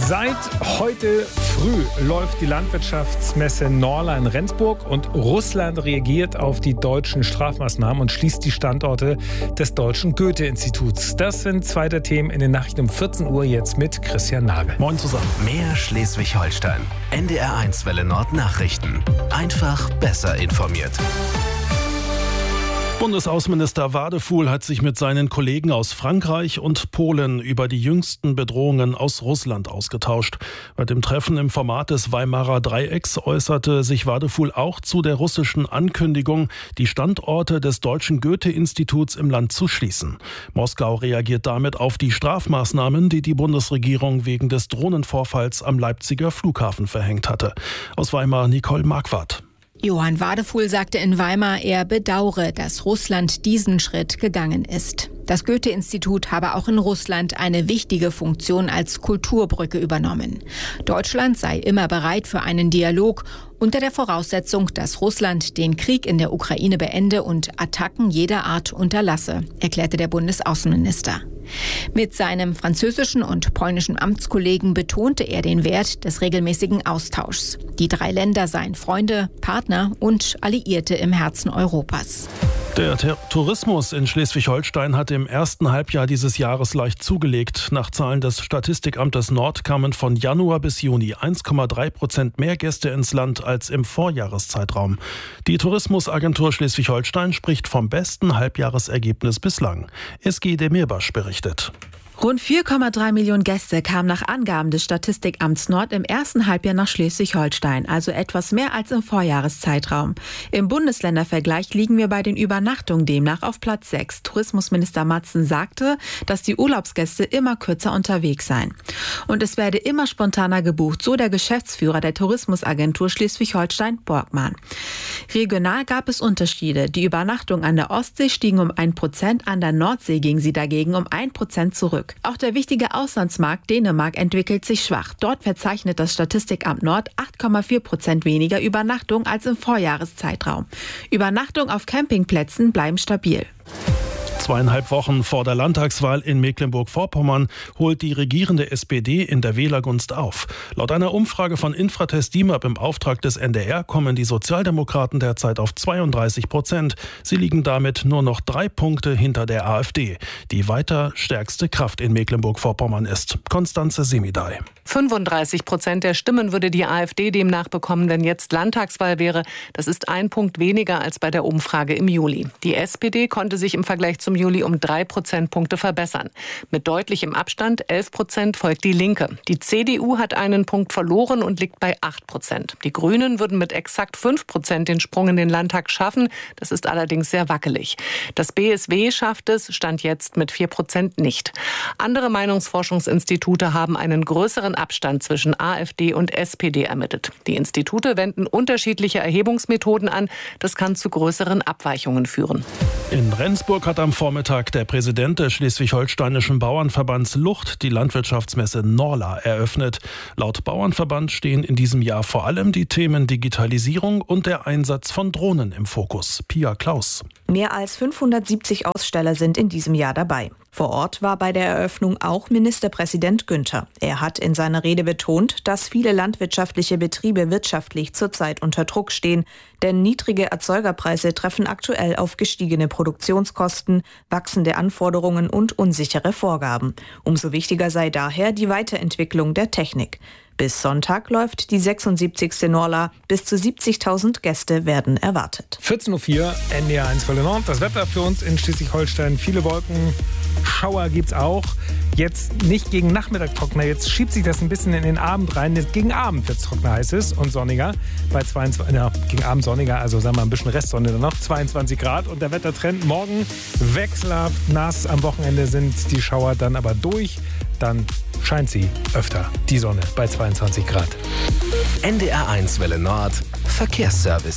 Seit heute früh läuft die Landwirtschaftsmesse Norla in Rendsburg und Russland reagiert auf die deutschen Strafmaßnahmen und schließt die Standorte des Deutschen Goethe-Instituts. Das sind zwei der Themen in den Nachrichten um 14 Uhr jetzt mit Christian Nagel. Moin zusammen. Mehr Schleswig-Holstein. NDR1 Welle Nord Nachrichten. Einfach besser informiert. Bundesaußenminister Wadefuhl hat sich mit seinen Kollegen aus Frankreich und Polen über die jüngsten Bedrohungen aus Russland ausgetauscht. Bei dem Treffen im Format des Weimarer Dreiecks äußerte sich Wadefuhl auch zu der russischen Ankündigung, die Standorte des Deutschen Goethe-Instituts im Land zu schließen. Moskau reagiert damit auf die Strafmaßnahmen, die die Bundesregierung wegen des Drohnenvorfalls am Leipziger Flughafen verhängt hatte. Aus Weimar Nicole Marquardt. Johann Wadefuhl sagte in Weimar, er bedauere, dass Russland diesen Schritt gegangen ist. Das Goethe-Institut habe auch in Russland eine wichtige Funktion als Kulturbrücke übernommen. Deutschland sei immer bereit für einen Dialog unter der Voraussetzung, dass Russland den Krieg in der Ukraine beende und Attacken jeder Art unterlasse, erklärte der Bundesaußenminister. Mit seinem französischen und polnischen Amtskollegen betonte er den Wert des regelmäßigen Austauschs. Die drei Länder seien Freunde, Partner und Alliierte im Herzen Europas. Der Tourismus in Schleswig-Holstein hat im ersten Halbjahr dieses Jahres leicht zugelegt. Nach Zahlen des Statistikamtes Nord kamen von Januar bis Juni 1,3% mehr Gäste ins Land als im Vorjahreszeitraum. Die Tourismusagentur Schleswig-Holstein spricht vom besten Halbjahresergebnis bislang. SG Demirbasch berichtet. Rund 4,3 Millionen Gäste kamen nach Angaben des Statistikamts Nord im ersten Halbjahr nach Schleswig-Holstein, also etwas mehr als im Vorjahreszeitraum. Im Bundesländervergleich liegen wir bei den Übernachtungen demnach auf Platz 6. Tourismusminister Matzen sagte, dass die Urlaubsgäste immer kürzer unterwegs seien. Und es werde immer spontaner gebucht, so der Geschäftsführer der Tourismusagentur Schleswig-Holstein, Borgmann. Regional gab es Unterschiede. Die Übernachtungen an der Ostsee stiegen um 1%, an der Nordsee gingen sie dagegen um 1% zurück. Auch der wichtige Auslandsmarkt Dänemark entwickelt sich schwach. Dort verzeichnet das Statistikamt Nord 8,4% weniger Übernachtungen als im Vorjahreszeitraum. Übernachtungen auf Campingplätzen bleiben stabil. 2,5 Wochen vor der Landtagswahl in Mecklenburg-Vorpommern holt die regierende SPD in der Wählergunst auf. Laut einer Umfrage von Infratest DIMAP im Auftrag des NDR kommen die Sozialdemokraten derzeit auf 32%. Sie liegen damit nur noch 3 Punkte hinter der AfD, die weiter stärkste Kraft in Mecklenburg-Vorpommern ist. Konstanze Semidai. 35% der Stimmen würde die AfD demnach bekommen, wenn jetzt Landtagswahl wäre. Das ist 1 Punkt weniger als bei der Umfrage im Juli. Die SPD konnte sich im Vergleich zum Juli um 3 Prozentpunkte verbessern. Mit deutlichem Abstand 11% folgt die Linke. Die CDU hat einen Punkt verloren und liegt bei 8%. Die Grünen würden mit exakt 5% den Sprung in den Landtag schaffen. Das ist allerdings sehr wackelig. Das BSW schafft es, Stand jetzt, mit 4% nicht. Andere Meinungsforschungsinstitute haben einen größeren Abstand zwischen AfD und SPD ermittelt. Die Institute wenden unterschiedliche Erhebungsmethoden an. Das kann zu größeren Abweichungen führen. In Rendsburg hat am Vormittag der Präsident des Schleswig-Holsteinischen Bauernverbands Lucht die Landwirtschaftsmesse Norla eröffnet. Laut Bauernverband stehen in diesem Jahr vor allem die Themen Digitalisierung und der Einsatz von Drohnen im Fokus. Pia Klaus. Mehr als 570 Aussteller sind in diesem Jahr dabei. Vor Ort war bei der Eröffnung auch Ministerpräsident Günther. Er hat in seiner Rede betont, dass viele landwirtschaftliche Betriebe wirtschaftlich zurzeit unter Druck stehen, denn niedrige Erzeugerpreise treffen aktuell auf gestiegene Produktionskosten, wachsende Anforderungen und unsichere Vorgaben. Umso wichtiger sei daher die Weiterentwicklung der Technik. Bis Sonntag läuft die 76. Norla. Bis zu 70.000 Gäste werden erwartet. 14.04 Uhr, NDR1 Welle Nord. Das Wetter für uns in Schleswig-Holstein. Viele Wolken, Schauer gibt's auch. Jetzt nicht gegen Nachmittag trockener, jetzt schiebt sich das ein bisschen in den Abend rein. Jetzt gegen Abend wird es trockener, heißt es, und sonniger. Bei 22, gegen Abend sonniger, also sagen wir ein bisschen Restsonne dann noch, 22 Grad. Und der Wettertrend morgen wechselhaft nass. Am Wochenende sind die Schauer dann aber durch. Dann scheint sie öfter, die Sonne, bei 22 Grad. NDR1 Welle Nord, Verkehrsservice.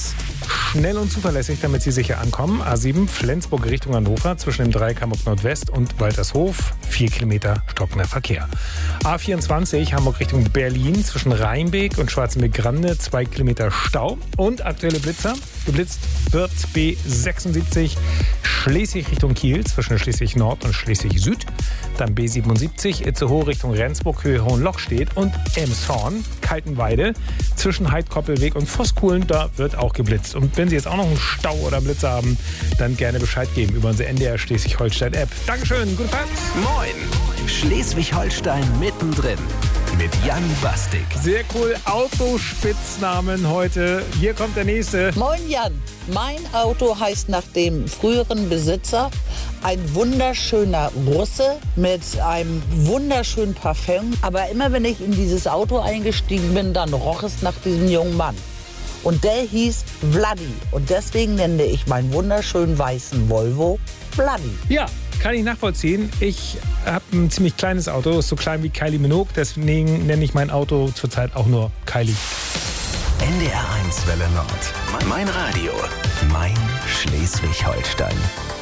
Schnell und zuverlässig, damit Sie sicher ankommen. A7 Flensburg Richtung Hannover zwischen dem Dreieck Hamburg Nordwest und Waltershof. 4 Kilometer stockender Verkehr. A24 Hamburg Richtung Berlin zwischen Rheinbeek und Schwarzenbeck-Grande. 2 Kilometer Stau. Und aktuelle Blitzer. Geblitzt wird B76 Schleswig Richtung Kiel zwischen Schleswig Nord und Schleswig Süd. Dann B77 Itzehoe Richtung Rendsburg, Höhe Hohenloch-Stedt und Elmshorn, Kaltenweide zwischen Heidkoppelweg und Voskuhlen. Da wird auch geblitzt. Und wenn Sie jetzt auch noch einen Stau oder Blitzer haben, dann gerne Bescheid geben über unsere NDR Schleswig-Holstein-App. Dankeschön, gute Fahrt. Moin, Schleswig-Holstein mittendrin mit Jan Bastik. Sehr cool, Autospitznamen heute. Hier kommt der nächste. Moin Jan, mein Auto heißt nach dem früheren Besitzer ein wunderschöner Russe mit einem wunderschönen Parfüm. Aber immer wenn ich in dieses Auto eingestiegen bin, dann roch es nach diesem jungen Mann. Und der hieß Vladi. Und deswegen nenne ich meinen wunderschönen weißen Volvo Vladi. Ja, kann ich nachvollziehen. Ich habe ein ziemlich kleines Auto, ist so klein wie Kylie Minogue. Deswegen nenne ich mein Auto zurzeit auch nur Kylie. NDR 1 Welle Nord. Mein Radio. Mein Schleswig-Holstein.